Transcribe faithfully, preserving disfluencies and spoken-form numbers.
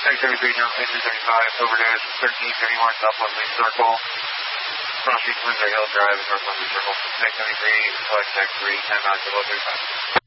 X seventy-three, now eighteen seventy-five, overdose, thirteen seventy-one, South Leslie Circle, Cross Street, Windsor Hill Drive, North Leslie Circle, X seventy-three, select X three, ten nine, double three five.